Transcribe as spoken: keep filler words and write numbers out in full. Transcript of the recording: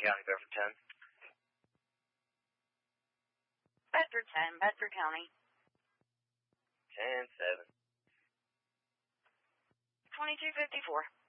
County, Bedford ten. Bedford ten, Bedford County. ten seven. twenty-two fifty-four.